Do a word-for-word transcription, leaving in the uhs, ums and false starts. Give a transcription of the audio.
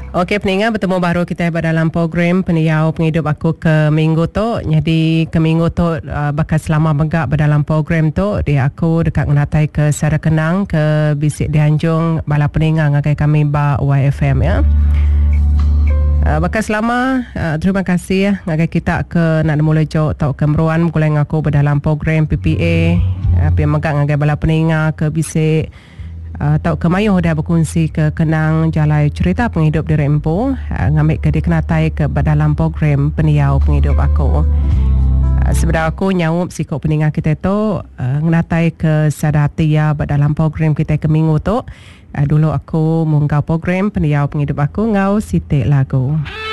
Okey pendengar, bertemu baru kita dalam program Peniau Penghidup Aku ke minggu tu. Jadi ke minggu tu uh, bakal selama megak dalam program tu di aku dekat ngenatai ke Sara Kenang ke Bisik Dianjung bala pendengar ngagai kami ba Y F M ya. Uh, bakal selama uh, terima kasih ya ngagai kita ke nak mula jauh tau kemeruan kulai ngaku dalam program P P A uh, pi megak ngagai bala pendengar ke Bisik Uh, tau kemayuh dah berkongsi ke kenang jalai cerita penghidup di Rempo uh, ngambil ke dikenatai ke dalam program Peniau Penghidup Aku. Uh, sebenarnya aku nyawup sikap pendengar kita tu uh, ngenatai ke sadati ya dalam program kita ke minggu tu. Uh, dulu aku munggau program Peniau Penghidup Aku ngau sitik lagu.